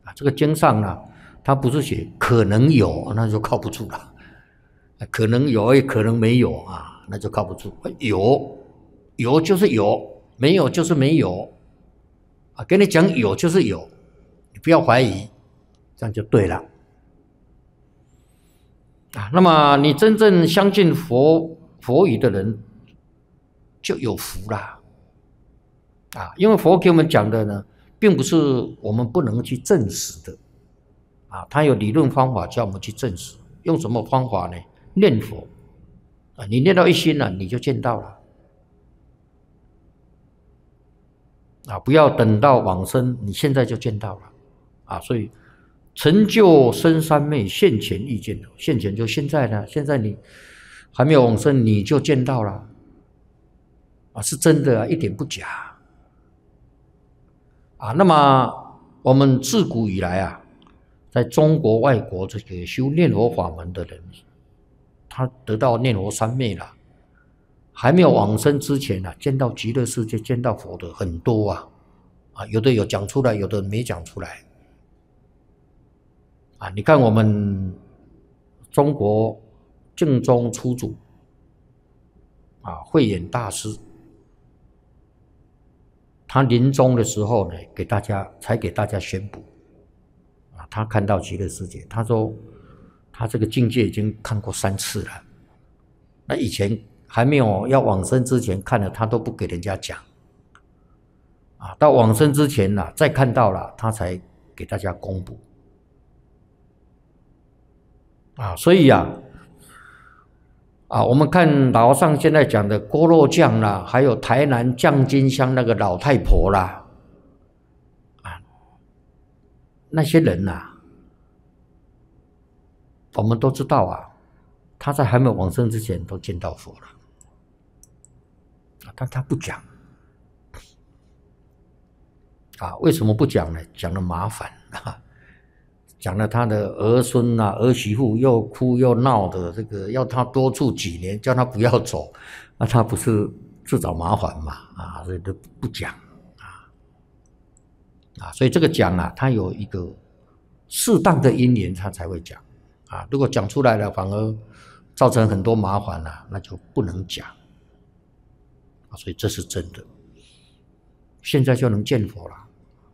这个经上呢，它不是写可能有，那就靠不住了。可能有也可能没有啊，那就靠不住。有就是有，没有就是没有啊。跟你讲有就是有，你不要怀疑，这样就对了啊。那么你真正相信佛语的人就有福啦啊，因为佛给我们讲的呢，并不是我们不能去证实的啊，他有理论方法叫我们去证实。用什么方法呢？念佛啊，你念到一心了，你就见到了啊！不要等到往生，你现在就见到了啊！所以成就生三昧，现前亦见到，现前就现在呢，现在你还没有往生，你就见到了啊，是真的啊，一点不假啊。那么我们自古以来啊，在中国、外国这个修念佛法门的人，他得到念佛三昧了，还没有往生之前啊，见到极乐世界、见到佛的很多啊，有的有讲出来，有的没讲出来啊。你看我们中国净宗初祖啊，慧远大师，他临终的时候呢，才给大家宣布啊，他看到极乐世界，他说他这个境界已经看过3次了。那以前还没有要往生之前看了，他都不给人家讲啊。到往生之前呢，再看到了，他才给大家公布啊。所以我们看老和尚现在讲的郭洛将啦，还有台南绛金乡那个老太婆啦，那些人我们都知道他在还没有往生之前都见到佛了，但他不讲为什么不讲呢？讲了麻烦讲了他的儿孙儿媳妇又哭又闹的，这个要他多住几年，叫他不要走，那他不是自找麻烦嘛所以都不讲所以这个讲他有一个适当的因缘，他才会讲如果讲出来了，反而造成很多麻烦那就不能讲所以这是真的，现在就能见佛了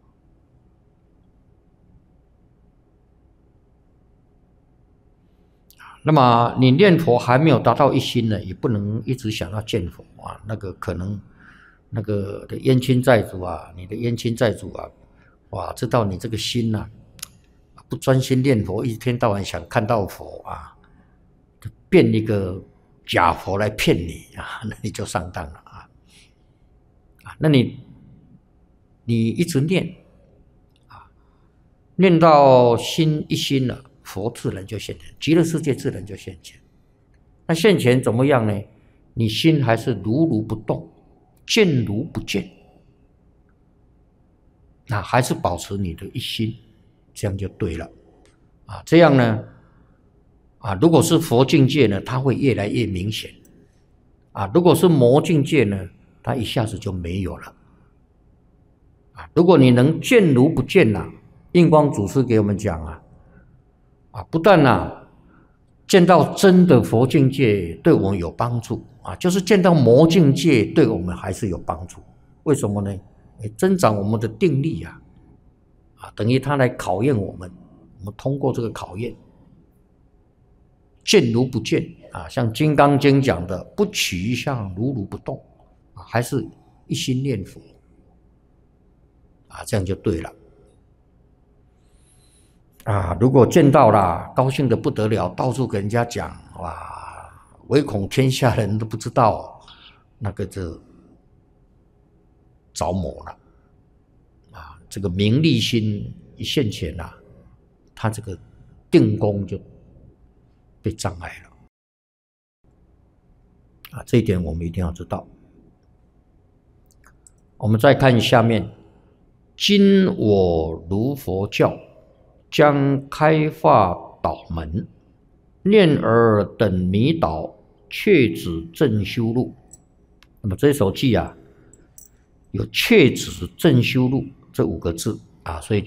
那么你念佛还没有达到一心呢，也不能一直想要见佛那个可能那个的冤亲债主你的冤亲债主知道你这个心不专心念佛，一天到晚想看到佛变一个假佛来骗你那你就上当了那你一直念念到心一心了，佛自然就现前，极乐世界自然就现前。那现前怎么样呢？你心还是如不动，见如不见还是保持你的一心，这样就对了这样呢如果是佛境界呢，它会越来越明显如果是魔境界呢，它一下子就没有了如果你能见如不见印光祖师给我们讲不但见到真的佛境界对我们有帮助就是见到魔境界对我们还是有帮助。为什么呢？增长我们的定力等于他来考验我们通过这个考验，见如不见像《金刚经》讲的不取一相，如不动还是一心念佛这样就对了如果见到了，高兴的不得了，到处给人家讲唯恐天下人都不知道，那个就着魔了这个名利心一现前他这个定功就被障碍了这一点我们一定要知道。我们再看下面，今我如佛教，将开发导门，念尔等迷倒，却指正修路。那么这首偈有却指正修路这5个字所以